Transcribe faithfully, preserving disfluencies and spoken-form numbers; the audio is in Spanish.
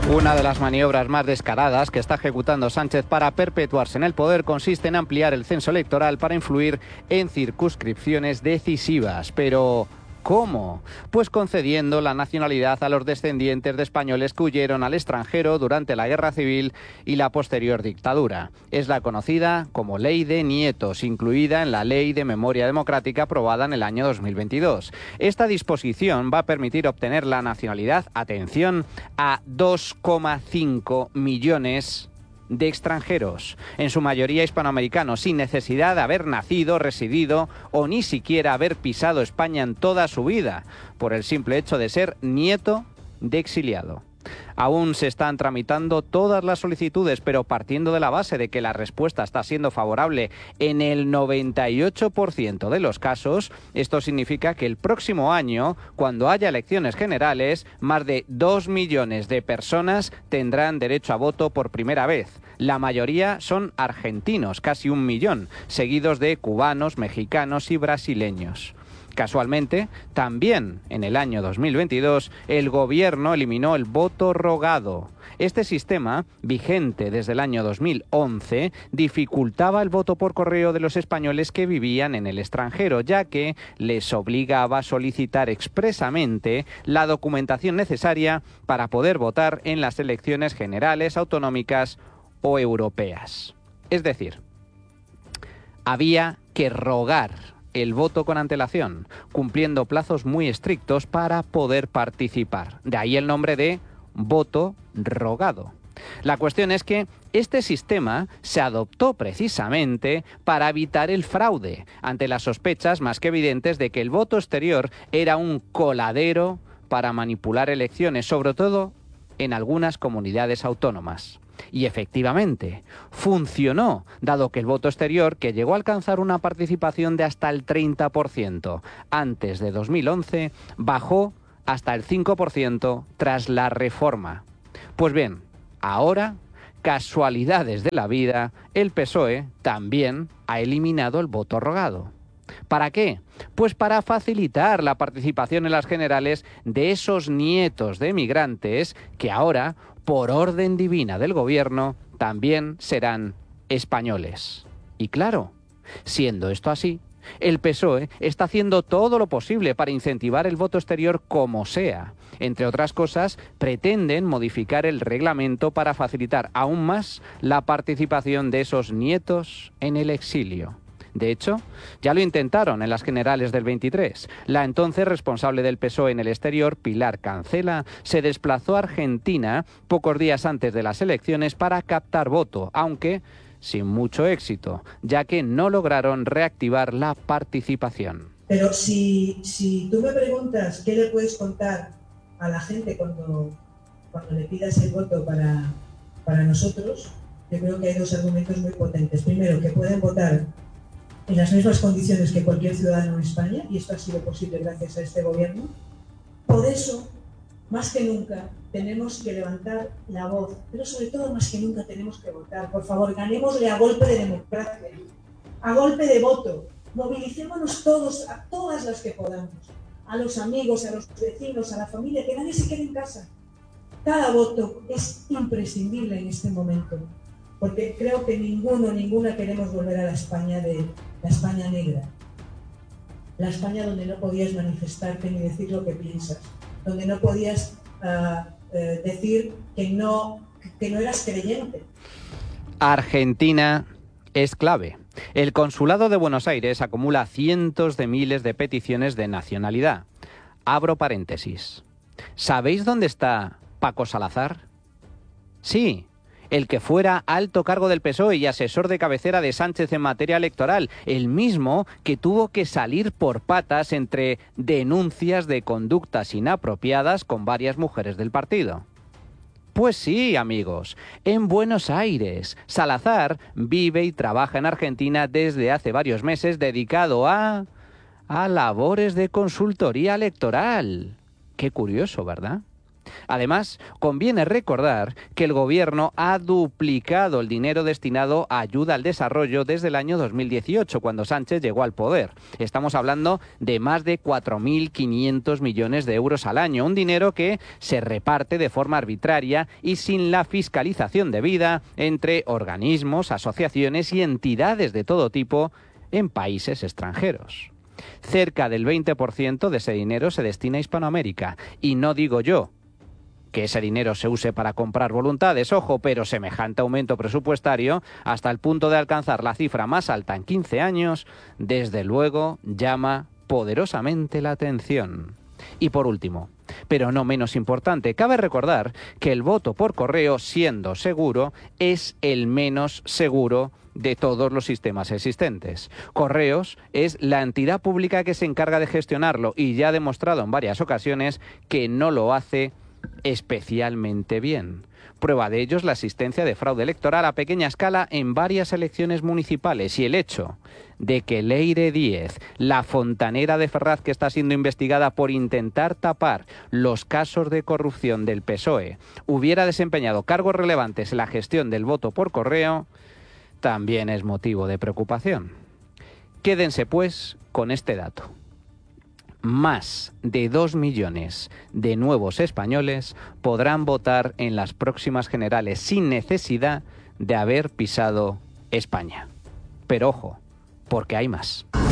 Una de las maniobras más descaradas que está ejecutando Sánchez para perpetuarse en el poder consiste en ampliar el censo electoral para influir en circunscripciones decisivas. Pero ¿cómo? Pues concediendo la nacionalidad a los descendientes de españoles que huyeron al extranjero durante la Guerra Civil y la posterior dictadura. Es la conocida como Ley de Nietos, incluida en la Ley de Memoria Democrática aprobada en el año dos mil veintidós. Esta disposición va a permitir obtener la nacionalidad, atención, a dos coma cinco millones de extranjeros, en su mayoría hispanoamericanos, sin necesidad de haber nacido, residido o ni siquiera haber pisado España en toda su vida, por el simple hecho de ser nieto de exiliado. Aún se están tramitando todas las solicitudes, pero partiendo de la base de que la respuesta está siendo favorable en el noventa y ocho por ciento de los casos, esto significa que el próximo año, cuando haya elecciones generales, más de dos millones de personas tendrán derecho a voto por primera vez. La mayoría son argentinos, casi un millón, seguidos de cubanos, mexicanos y brasileños. Casualmente, también en el año dos mil veintidós, el gobierno eliminó el voto rogado. Este sistema, vigente desde el año dos mil once, dificultaba el voto por correo de los españoles que vivían en el extranjero, ya que les obligaba a solicitar expresamente la documentación necesaria para poder votar en las elecciones generales, autonómicas o europeas. Es decir, había que rogar el voto con antelación, cumpliendo plazos muy estrictos para poder participar. De ahí el nombre de voto rogado. La cuestión es que este sistema se adoptó precisamente para evitar el fraude, ante las sospechas más que evidentes de que el voto exterior era un coladero para manipular elecciones, sobre todo en algunas comunidades autónomas. Y efectivamente, funcionó, dado que el voto exterior, que llegó a alcanzar una participación de hasta el treinta por ciento antes de dos mil once, bajó hasta el cinco por ciento tras la reforma. Pues bien, ahora, casualidades de la vida, el P S O E también ha eliminado el voto rogado. ¿Para qué? Pues para facilitar la participación en las generales de esos nietos de emigrantes que ahora, por orden divina del gobierno, también serán españoles. Y claro, siendo esto así, el P S O E está haciendo todo lo posible para incentivar el voto exterior como sea. Entre otras cosas, pretenden modificar el reglamento para facilitar aún más la participación de esos nietos en el exilio. De hecho, ya lo intentaron en las generales del veintitrés. La entonces responsable del P S O E en el exterior, Pilar Cancela, se desplazó a Argentina pocos días antes de las elecciones para captar voto, aunque sin mucho éxito, ya que no lograron reactivar la participación. Pero si, si tú me preguntas qué le puedes contar a la gente cuando, cuando le pidas el voto para, para nosotros, yo creo que hay dos argumentos muy potentes. Primero, que pueden votar en las mismas condiciones que cualquier ciudadano en España, y esto ha sido posible gracias a este gobierno. Por eso, más que nunca, tenemos que levantar la voz, pero sobre todo más que nunca tenemos que votar. Por favor, ganémosle a golpe de democracia, a golpe de voto. Movilicémonos todos, a todas las que podamos, a los amigos, a los vecinos, a la familia, que nadie se quede en casa. Cada voto es imprescindible en este momento, porque creo que ninguno, ninguna queremos volver a la España de la España negra, la España donde no podías manifestarte ni decir lo que piensas, donde no podías uh, uh, decir que no, que no eras creyente. Argentina es clave. El Consulado de Buenos Aires acumula cientos de miles de peticiones de nacionalidad. Abro paréntesis. ¿Sabéis dónde está Paco Salazar? Sí, el que fuera alto cargo del P S O E y asesor de cabecera de Sánchez en materia electoral, el mismo que tuvo que salir por patas entre denuncias de conductas inapropiadas con varias mujeres del partido. Pues sí, amigos, en Buenos Aires. Salazar vive y trabaja en Argentina desde hace varios meses, dedicado a... a labores de consultoría electoral. Qué curioso, ¿verdad? Además, conviene recordar que el Gobierno ha duplicado el dinero destinado a ayuda al desarrollo desde el año dos mil dieciocho, cuando Sánchez llegó al poder. Estamos hablando de más de cuatro mil quinientos millones de euros al año, un dinero que se reparte de forma arbitraria y sin la fiscalización debida entre organismos, asociaciones y entidades de todo tipo en países extranjeros. Cerca del veinte por ciento de ese dinero se destina a Hispanoamérica, y no digo yo que ese dinero se use para comprar voluntades, ojo, pero semejante aumento presupuestario, hasta el punto de alcanzar la cifra más alta en quince años, desde luego llama poderosamente la atención. Y por último, pero no menos importante, cabe recordar que el voto por correo, siendo seguro, es el menos seguro de todos los sistemas existentes. Correos es la entidad pública que se encarga de gestionarlo y ya ha demostrado en varias ocasiones que no lo hace especialmente bien. Prueba de ello es la existencia de fraude electoral a pequeña escala en varias elecciones municipales y el hecho de que Leire Díez, la fontanera de Ferraz que está siendo investigada por intentar tapar los casos de corrupción del P S O E, hubiera desempeñado cargos relevantes en la gestión del voto por correo, también es motivo de preocupación. Quédense pues con este dato. Más de dos millones de nuevos españoles podrán votar en las próximas generales sin necesidad de haber pisado España. Pero ojo, porque hay más.